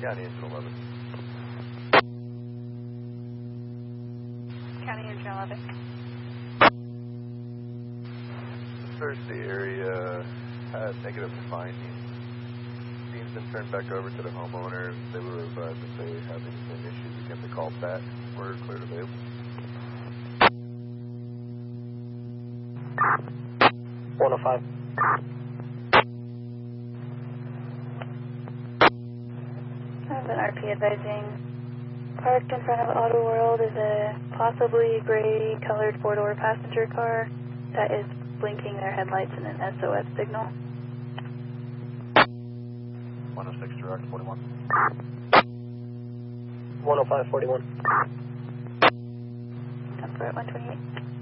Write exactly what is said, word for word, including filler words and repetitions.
County Engine eleven. County Engine eleven. Search the area, had negative findings. Scene's been turned back over to the homeowner. They were advised if they have any same issues, you can be called back. We're clear to available. one oh five. I have an R P advising. Parked in front of Auto World is a possibly gray colored four-door passenger car that is blinking their headlights in an S O S signal. one oh six direct forty-one. one oh five forty-one. That's for at one twenty-eight.